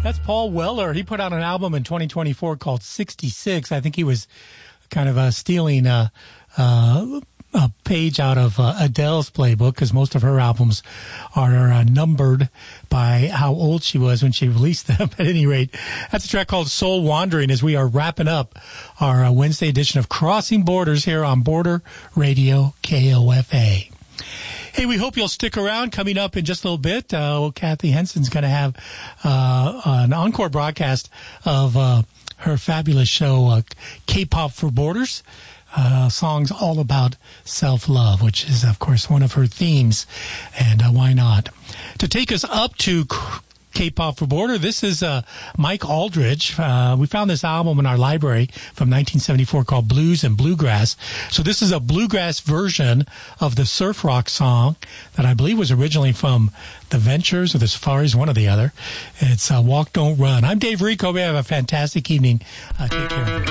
That's Paul Weller. He put out an album in 2024 called 66. I think he was kind of stealing a page out of Adele's playbook, because most of her albums are numbered by how old she was when she released them. At any rate, that's a track called Soul Wandering, as we are wrapping up our Wednesday edition of Crossing Borders here on Border Radio KOFA. Hey, we hope you'll stick around. Coming up in just a little bit, Kathy Henson's going to have an encore broadcast of her fabulous show, K-Pop for Borders, songs all about self-love, which is, of course, one of her themes, and why not? To take us up to K-Pop for Border, this is Mike Aldridge. We found this album in our library from 1974 called Blues and Bluegrass. So this is a bluegrass version of the surf rock song that I believe was originally from the Ventures or the Safaris, one or the other. It's Walk Don't Run. I'm Dave Rico. We have a fantastic evening. Take care.